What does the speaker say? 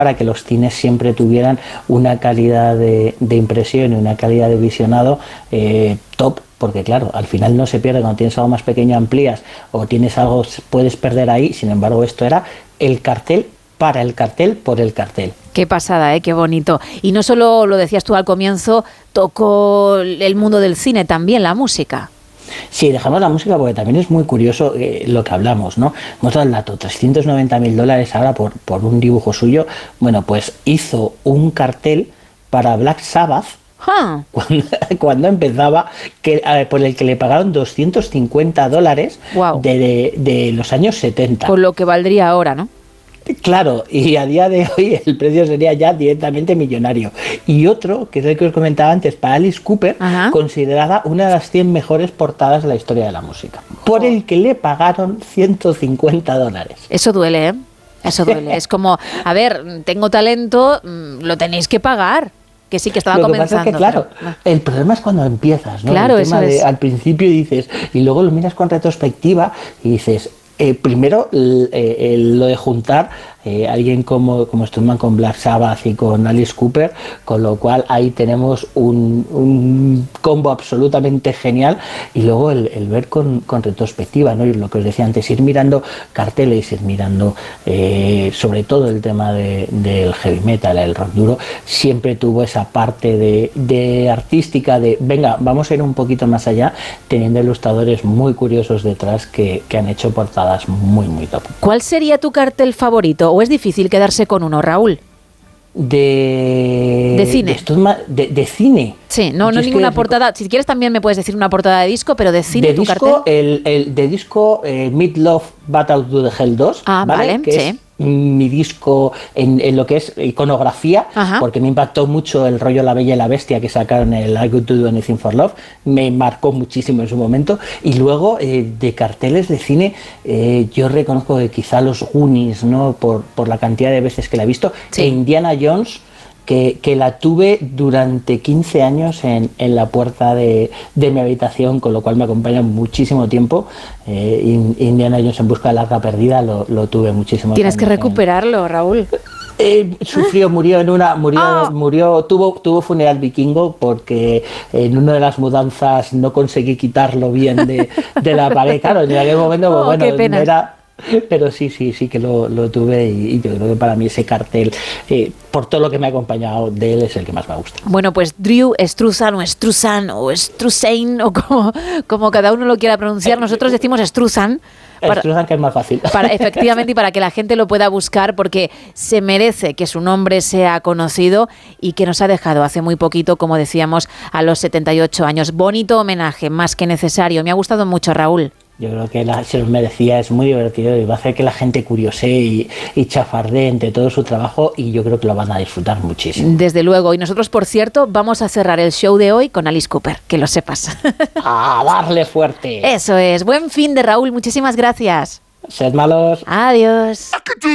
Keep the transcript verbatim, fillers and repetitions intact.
para que los cines siempre tuvieran una calidad de, de impresión y una calidad de visionado eh, top, porque claro, al final no se pierde. Cuando tienes algo más pequeño amplías, o tienes algo, puedes perder ahí. Sin embargo, esto era el cartel para el cartel por el cartel. Qué pasada, ¿eh? Qué bonito. Y no solo, lo decías tú al comienzo, tocó el mundo del cine, también la música. Sí, dejamos la música porque también es muy curioso eh, lo que hablamos, ¿no? Hemos dado el dato, trescientos noventa mil dólares ahora por, por un dibujo suyo. Bueno, pues hizo un cartel para Black Sabbath huh. cuando, cuando empezaba, que, a ver, por el que le pagaron doscientos cincuenta dólares wow. de, de, de los años setenta. Con lo que valdría ahora, ¿no? Claro, y a día de hoy el precio sería ya directamente millonario. Y otro, que es el que os comentaba antes, para Alice Cooper, Ajá. considerada una de las cien mejores portadas de la historia de la música, por el que le pagaron ciento cincuenta dólares. Eso duele, ¿eh? Eso duele. Es como, a ver, tengo talento, lo tenéis que pagar. Que sí, que estaba lo que comenzando. Pasa es que, claro, pero... el problema es cuando empiezas, ¿no? Claro, el tema eso de, es. Al principio dices, y luego lo miras con retrospectiva y dices... Eh, primero, el, el, lo de juntar eh, alguien como, como Stuntman con Black Sabbath y con Alice Cooper, con lo cual ahí tenemos un, un combo absolutamente genial. Y luego el, el ver con, con retrospectiva, ¿no? Y lo que os decía antes, ir mirando carteles, ir mirando eh, sobre todo el tema de, del heavy metal, el rock duro, siempre tuvo esa parte de, de artística, de venga, vamos a ir un poquito más allá, teniendo ilustradores muy curiosos detrás que, que han hecho portadas muy, muy top. ¿Cuál sería tu cartel favorito? ¿O es difícil quedarse con uno, Raúl? De... De cine. De, de, de cine. Sí, no, no ninguna portada. Si quieres también me puedes decir una portada de disco, pero de cine, de tu disco, cartel. El, el, de disco eh, Meat Love Battle to the Hell dos. Ah, ¿vale? vale, que sí. Es mi disco en, en lo que es iconografía, Ajá. porque me impactó mucho el rollo La Bella y la Bestia que sacaron el I Could Do Anything for Love, me marcó muchísimo en su momento. Y luego eh, de carteles de cine, eh, yo reconozco que quizá los Goonies, ¿no? por, por la cantidad de veces que la he visto, sí. e Indiana Jones, que, que la tuve durante quince años en, en la puerta de, de mi habitación, con lo cual me acompaña muchísimo tiempo. eh, Indiana Jones en busca de la arca perdida lo, lo tuve muchísimo. Tienes que recuperarlo, en... Raúl. Eh, sufrió, murió en una, murió, oh. murió, tuvo, tuvo funeral vikingo porque en una de las mudanzas no conseguí quitarlo bien de, de la pared. Claro, en aquel momento, pues, oh, bueno, qué pena. no era... Pero sí, sí, sí que lo, lo tuve y, y yo creo que para mí ese cartel, eh, por todo lo que me ha acompañado de él, es el que más me gusta. Bueno, pues Drew Struzan o Struzan o Struzain o como, como cada uno lo quiera pronunciar, nosotros decimos Struzan. Para, Struzan, que es más fácil. Para, efectivamente, y para que la gente lo pueda buscar, porque se merece que su nombre sea conocido y que nos ha dejado hace muy poquito, como decíamos, a los setenta y ocho años. Bonito homenaje, más que necesario. Me ha gustado mucho, Raúl. Yo creo que la, se los merecía, es muy divertido y va a hacer que la gente curiosee y, y chafardee entre todo su trabajo y yo creo que lo van a disfrutar muchísimo. Desde luego. Y nosotros, por cierto, vamos a cerrar el show de hoy con Alice Cooper, que lo sepas. ¡A darle fuerte! Eso es. Buen fin de Raúl. Muchísimas gracias. Sed malos. Adiós.